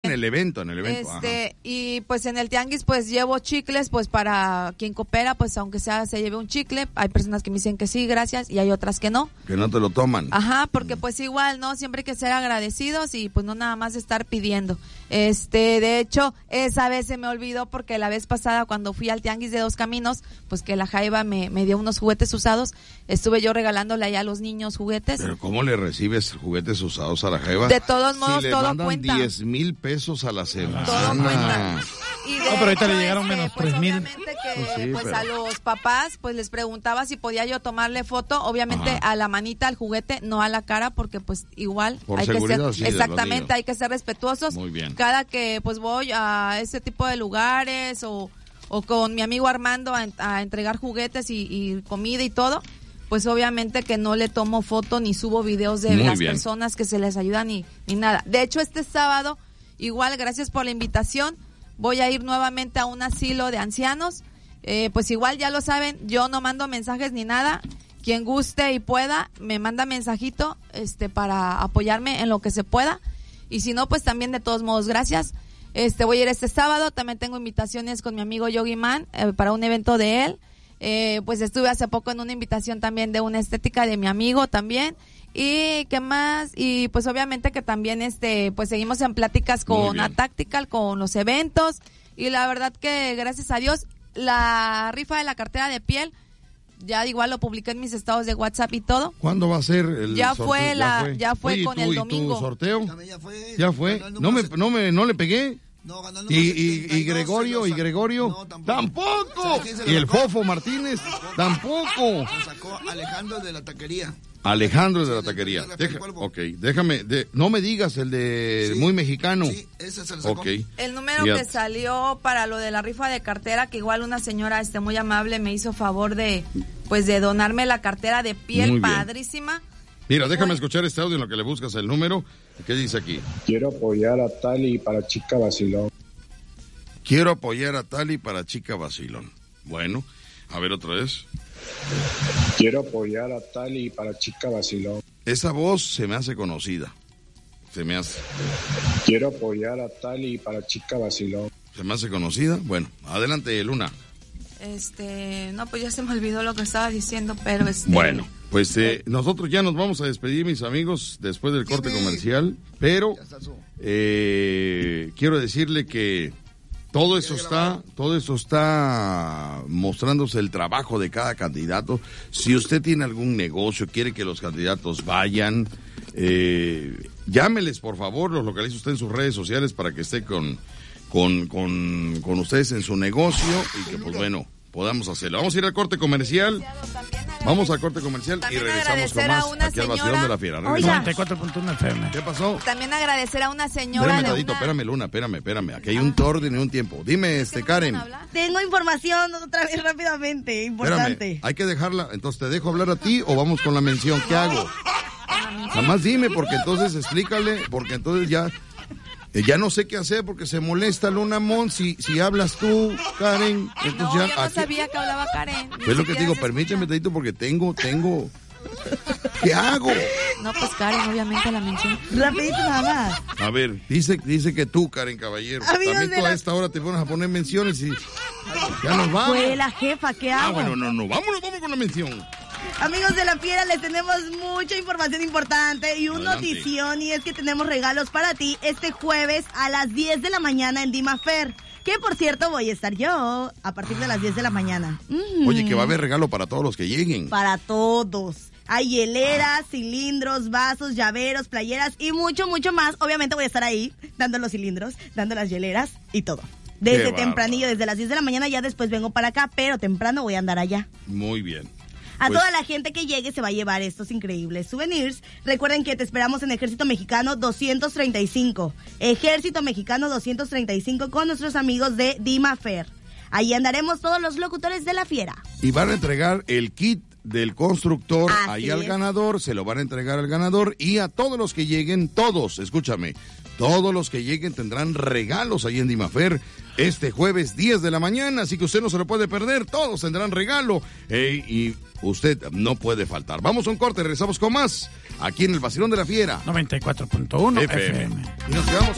en el evento. Y pues en el tianguis pues llevo chicles, pues para quien coopera, pues aunque sea se lleve un chicle. Hay personas que me dicen que sí, gracias, y hay otras que no. Que no te lo toman. Ajá, porque pues igual, ¿no? Siempre hay que ser agradecidos y pues no nada más estar pidiendo. De hecho, esa vez se me olvidó porque la vez pasada cuando fui al tianguis de Dos Caminos, pues que la Jaiba me dio unos juguetes usados, estuve yo regalándole allá a los niños juguetes. Pero ¿cómo le recibes juguetes usados a la Jaiba? De todos modos, si todo le cuenta. 10,000 pesos a la semana. Todo cuenta. Y pero ahorita le llegaron menos pues 3,000. obviamente que a los papás pues les preguntaba si podía yo tomarle foto, obviamente a la manita, al juguete, no a la cara, porque pues igual por hay seguridad, que ser, exactamente, hay que ser respetuosos. Muy bien. Cada que pues voy a ese tipo de lugares o con mi amigo Armando a entregar juguetes y comida y todo, pues obviamente que no le tomo foto ni subo videos de las personas que se les ayudan ni nada. De hecho, este sábado, igual, gracias por la invitación, voy a ir nuevamente a un asilo de ancianos. Pues igual ya lo saben, yo no mando mensajes ni nada. Quien guste y pueda, me manda mensajito para apoyarme en lo que se pueda. Y si no, pues también de todos modos, gracias. Voy a ir este sábado, también tengo invitaciones con mi amigo Yogi Man para un evento de él. Pues estuve hace poco en una invitación también de una estética de mi amigo también. Y qué más, y pues obviamente que también pues seguimos en pláticas con Atactical, con los eventos, y la verdad que gracias a Dios la rifa de la cartera de piel ya igual lo publiqué en mis estados de WhatsApp y todo. ¿Cuándo va a ser el sorteo? Ya fue. Oye, con el domingo. ¿Tu sorteo? Ya fue. No le pegué. No, ganó y Gregorio, No, tampoco. Y el Fofo Martínez, tampoco. Lo sacó Alejandro de la Taquería. Alejandro de la Taquería. Déjame, no me digas el de muy mexicano. Sí, ese se lo sacó. El número que salió para lo de la rifa de cartera, que igual una señora muy amable me hizo favor de donarme la cartera de piel, padrísima. Mira, déjame escuchar este audio en lo que le buscas el número. ¿Qué dice aquí? Quiero apoyar a Tali para Chica Vacilón. Quiero apoyar a Tali para Chica Vacilón. Bueno, a ver otra vez. Quiero apoyar a Tali para Chica Vacilón. Esa voz se me hace conocida. Se me hace. Quiero apoyar a Tali para Chica Vacilón. ¿Se me hace conocida? Bueno, adelante, Luna. No, pues ya se me olvidó lo que estaba diciendo, pero Bueno, pues nosotros ya nos vamos a despedir, mis amigos, después del corte comercial, pero quiero decirle que todo eso está mostrándose el trabajo de cada candidato. Si usted tiene algún negocio, quiere que los candidatos vayan, llámeles, por favor, los localiza usted en sus redes sociales para que esté con ustedes en su negocio y que pues bueno, podamos hacerlo. Vamos a ir al corte comercial. Vamos al corte comercial y regresamos con más aquí al Vacilón de la Fiera. 94.1 FM. ¿Qué pasó? También agradecer a una señora. Espérame, Luna, espérame. Aquí hay un orden y un tiempo. Dime, Karen. Tengo información otra vez rápidamente, importante. Espérame, hay que dejarla. Entonces, ¿te dejo hablar a ti o vamos con la mención? ¿Qué hago? Nada más dime, porque entonces explícale, porque entonces ya no sé qué hacer porque se molesta Luna Mon si hablas tú, Karen. Entonces yo no sabía que hablaba Karen. Es lo que te digo, permíteme, Tadito, porque tengo. ¿Qué hago? No, pues Karen, obviamente la mención. Rapidito nada más. A ver, dice que tú, Karen Caballero. Amigos, también tú a esta hora te pones a poner menciones y ya nos vamos. Fue la jefa, ¿qué hago? Bueno, no, vámonos con la mención. Amigos de la Fiera, les tenemos mucha información importante y una notición, y es que tenemos regalos para ti este jueves a las 10 de la mañana en Dimafer, que por cierto voy a estar yo a partir de las 10 de la mañana. Oye, que va a haber regalo para todos los que lleguen. Para todos. Hay hieleras, cilindros, vasos, llaveros, playeras y mucho, mucho más. Obviamente voy a estar ahí dando los cilindros, dando las hieleras y todo. Desde tempranillo, desde las 10 de la mañana, ya después vengo para acá, pero temprano voy a andar allá. Muy bien. A toda la gente que llegue se va a llevar estos increíbles souvenirs. Recuerden que te esperamos en Ejército Mexicano 235. Ejército Mexicano 235 con nuestros amigos de Dimafer. Ahí andaremos todos los locutores de la Fiera. Y van a entregar el kit del constructor ahí al ganador, se lo van a entregar al ganador y a todos los que lleguen, escúchame, todos los que lleguen tendrán regalos ahí en Dimafer este jueves 10 de la mañana, así que usted no se lo puede perder, todos tendrán regalo y usted no puede faltar. Vamos a un corte, regresamos con más aquí en el Vacilón de la Fiera 94.1 FM. Y nos quedamos